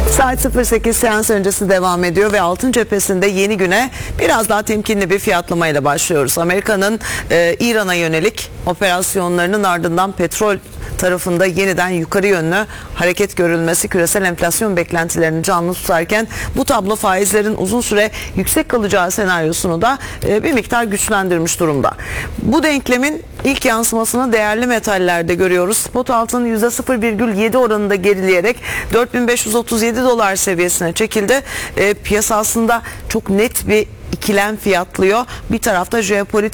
Saat 08 seans öncesi devam ediyor ve altın cephesinde yeni güne biraz daha temkinli bir fiyatlamayla başlıyoruz. Amerika'nın İran'a yönelik operasyonlarının ardından petrol tarafında yeniden yukarı yönlü hareket görülmesi küresel enflasyon beklentilerini canlı tutarken bu tablo faizlerin uzun süre yüksek kalacağı senaryosunu da bir miktar güçlendirmiş durumda. Bu denklemin ilk yansımasını değerli metallerde görüyoruz. Spot altın %0,7 oranında gerileyerek 4537 dolar seviyesine çekildi. Piyasa aslında çok net bir ikilem fiyatlıyor. Bir tarafta jeopolitik